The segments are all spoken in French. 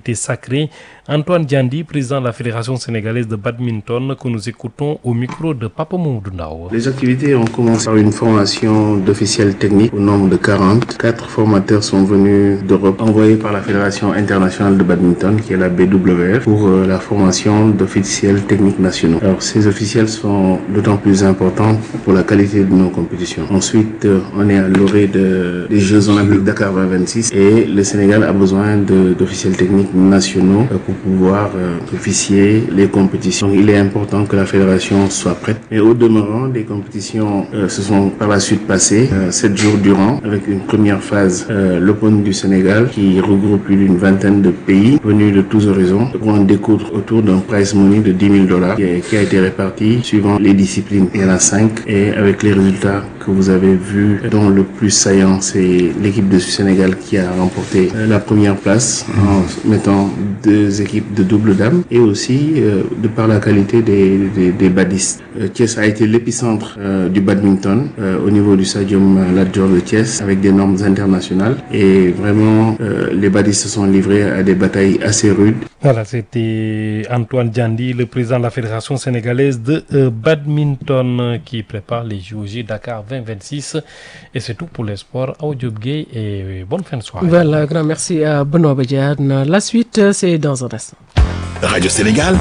activité sacrée. Antoine Diandi, président de la Fédération sénégalaise de badminton, que nous écoutons au micro de Papa Mamadou Ndao. Les activités ont commencé par une formation d'officiels techniques au nombre de 40. 4 formateurs sont venus d'Europe, envoyés par la Fédération internationale de badminton, qui est la BWF, pour la formation d'officiels techniques nationaux. Alors, ces officiels sont d'autant plus importants pour la qualité de nos compétitions. Ensuite, on est à l'orée des Jeux Olympiques Dakar 2026 et le Sénégal a besoin d'officiels techniques nationaux pour pouvoir officier les compétitions. Donc, il est important que la fédération soit prête. Et au demeurant, des compétitions se sont par la suite passées 7 jours durant, avec une première phase, l'Open du Sénégal, qui regroupe plus d'une vingtaine de pays venus de tous horizons, pour en découdre autour d'un prize money de $10,000 qui a été réparti suivant les disciplines. Il y en a 5 et avec les résultats que vous avez vus, dont le plus saillant, c'est l'équipe du Sénégal qui a remporté la première place en mettant 2 équipes de double dames et aussi de par la qualité des badistes. Thiès a été l'épicentre du badminton au niveau du stadium Lat Dior de Thiès avec des normes internationales et vraiment les badistes se sont livrés à des batailles assez rudes. Voilà, c'était Antoine Diandi, le président de la Fédération sénégalaise de badminton qui prépare les JOJ Dakar 2026. Et c'est tout pour les sports. Audio Gay et bonne fin de soirée. Voilà, grand merci à Benoît Badiane. La suite, c'est dans un instant. Radio Sénégal.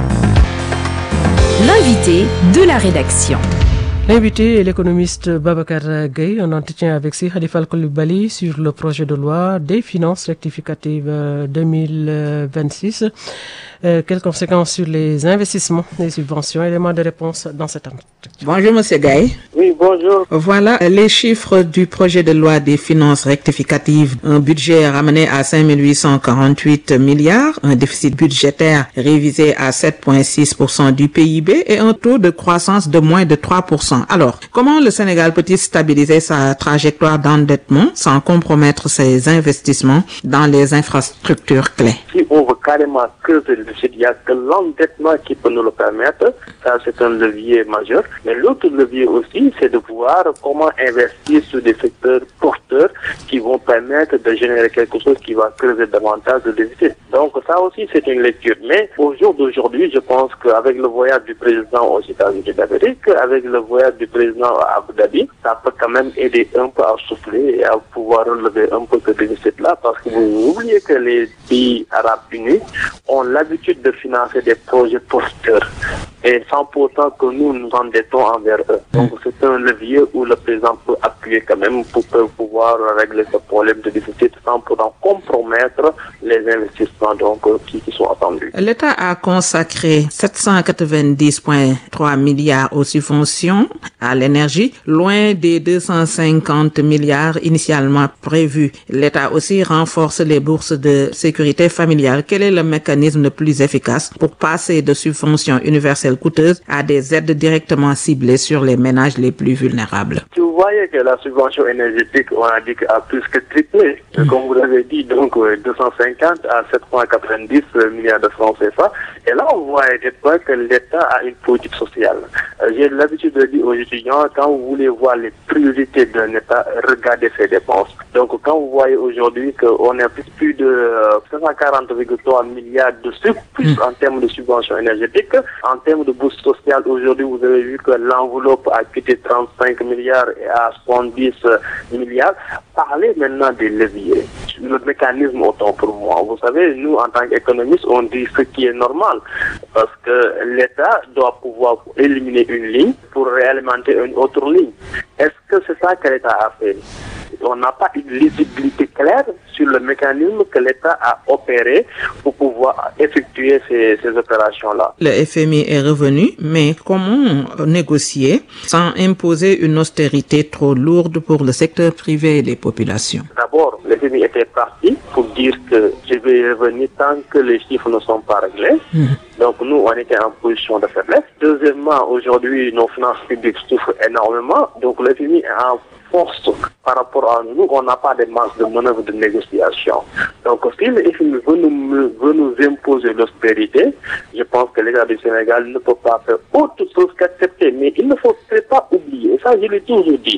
L'invité de la rédaction. L'invité est l'économiste Babacar Gueye. On entretient avec Si Khalifa Koulibaly sur le projet de loi des finances rectificatives 2026. Quelles conséquences sur les investissements, les subventions? Éléments de réponse dans cet entretien. Bonjour, monsieur Gueye. Oui, bonjour. Voilà les chiffres du projet de loi des finances rectificatives. Un budget ramené à 5 848 milliards, un déficit budgétaire révisé à 7,6% du PIB et un taux de croissance de moins de 3%. Alors, comment le Sénégal peut-il stabiliser sa trajectoire d'endettement sans compromettre ses investissements dans les infrastructures clés? Si on veut carrément creuser le déficit, il n'y a que l'endettement qui peut nous le permettre. Ça, c'est un levier majeur. Mais l'autre levier aussi, c'est de voir comment investir sur des secteurs porteurs qui vont permettre de générer quelque chose qui va creuser davantage le déficit. Donc ça aussi, c'est une lecture. Mais au jour d'aujourd'hui, je pense qu'avec le voyage du président aux États-Unis d'Amérique, avec le voyage du président à Abu Dhabi, ça peut quand même aider un peu à souffler et à pouvoir relever un peu ce déficit-là, parce que vous oubliez que les pays arabes unis ont l'habitude de financer des projets porteurs et sans pourtant que nous nous endettons envers eux. Donc c'est un levier où le président peut appuyer quand même pour pouvoir régler ce problème de déficit sans pourtant compromettre les investissements qui sont attendus. L'État a consacré 790,3 milliards aux subventions à l'énergie, loin des 250 milliards initialement prévus. L'État aussi renforce les bourses de sécurité familiale. Quel est le mécanisme le plus efficace pour passer de subventions universelles coûteuses à des aides directement ciblées sur les ménages les plus vulnérables? Vous voyez que la subvention énergétique, on a dit qu'elle a plus que triplé. Comme vous l'avez dit, donc 250 à 790 milliards de francs CFA. Et là, on voit que l'État a une politique sociale. J'ai l'habitude de dire aux étudiants, quand vous voulez voir les priorités d'un État, regardez ses dépenses. Donc, quand vous voyez aujourd'hui qu'on a plus de 540,3 milliards de surplus en termes de subventions énergétiques, en termes de bourse sociale, aujourd'hui, vous avez vu que l'enveloppe a quitté 35 milliards et à 70 milliards. Parlez maintenant des leviers. Le mécanisme, autant pour moi. Vous savez, nous, en tant qu'économistes, on dit ce qui est normal. Parce que l'État doit pouvoir éliminer une ligne pour réalimenter une autre ligne. Est-ce que c'est ça que l'État a fait? On n'a pas une lisibilité claire sur le mécanisme que l'État a opéré pour pouvoir effectuer ces opérations-là. Le FMI est revenu, mais comment négocier sans imposer une austérité trop lourde pour le secteur privé et les populations? D'abord, le FMI était parti pour dire que je vais revenir tant que les chiffres ne sont pas réglés. Donc nous, on était en position de faiblesse. Deuxièmement, aujourd'hui, nos finances publiques souffrent énormément. Donc le FMI est en force par rapport à nous. On n'a pas de marge de manœuvre de négociation. Donc si le FMI veut nous imposer l'austérité, je pense que l'État du Sénégal ne peut pas faire autre chose qu'accepter. Mais il ne faut pas oublier, et ça je l'ai toujours dit,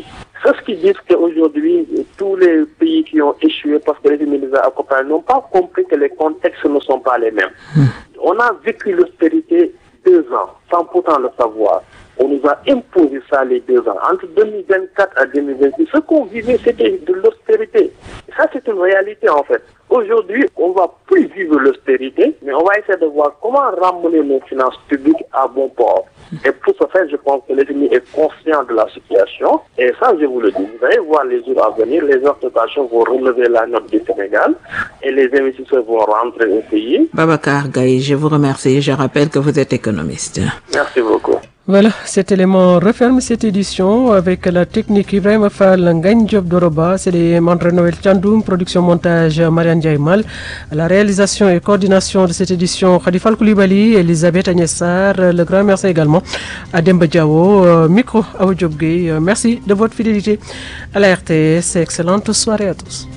Ceux qui disent qu'aujourd'hui, tous les pays qui ont échoué parce que les immigrés accompagnés n'ont pas compris que les contextes ne sont pas les mêmes. On a vécu l'austérité 2 ans, sans pourtant le savoir. On nous a imposé ça les 2 ans. Entre 2024 à 2026, ce qu'on vivait, c'était de l'austérité. Ça, c'est une réalité, en fait. Aujourd'hui, on va plus vivre l'austérité, mais on va essayer de voir comment ramener nos finances publiques à bon port. Et pour ce faire, je pense que l'ennemi est conscient de la situation. Et ça, je vous le dis, vous allez voir les jours à venir, les exportations vont relever la note du Sénégal et les investisseurs vont rentrer au pays. Babacar Gaye, je vous remercie. Je rappelle que vous êtes économiste. Merci beaucoup. Voilà, cet élément referme cette édition avec la technique Ibrahim Fall, Ngagne Diop Doroba, c'est les Mandre Noël Tchandoum, production montage Marianne Diaymal, la réalisation et coordination de cette édition Khadifal Koulibaly, Elisabeth Agnessar, le grand merci également à Demba Diawo, micro à Diop Gueye. Merci de votre fidélité à la RTS, excellente soirée à tous.